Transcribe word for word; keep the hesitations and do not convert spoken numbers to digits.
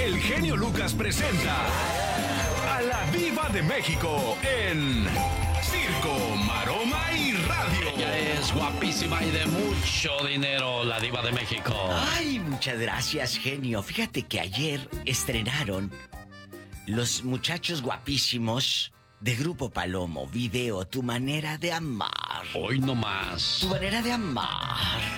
el genio Lucas presenta a la Diva de México en Circo, Maroma y Radio. Ella es guapísima y de mucho dinero, la Diva de México. Ay, muchas gracias, genio. Fíjate que ayer estrenaron los muchachos guapísimos de Grupo Palomo, video Tu manera de amar. Hoy no más. Tu manera de amar.